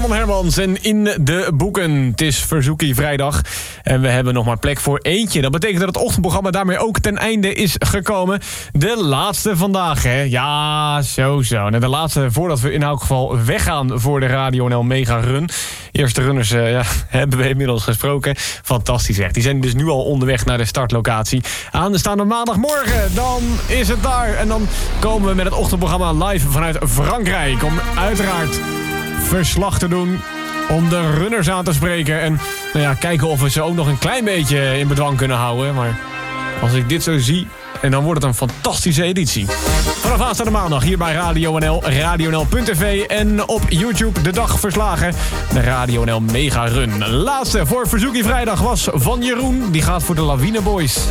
Timon Hermans en in de boeken. Het is Verzoekie vrijdag en we hebben nog maar plek voor eentje. Dat betekent dat het ochtendprogramma daarmee ook ten einde is gekomen. De laatste vandaag, hè? Ja, zo. De laatste voordat we in elk geval weggaan voor de Radio NL Mega Run. Eerste runners hebben we inmiddels gesproken. Fantastisch echt. Die zijn dus nu al onderweg naar de startlocatie. Aanstaande maandagmorgen, dan is het daar. En dan komen we met het ochtendprogramma live vanuit Frankrijk. Om uiteraard verslag te doen, om de runners aan te spreken. En kijken of we ze ook nog een klein beetje in bedwang kunnen houden. Maar als ik dit zo zie, en dan wordt het een fantastische editie. Vanaf aanstaande maandag hier bij Radio NL, radionl.tv en op YouTube de dag verslagen. De Radio NL Mega Run. Laatste voor Verzoekie vrijdag was van Jeroen. Die gaat voor de Lawine Boys.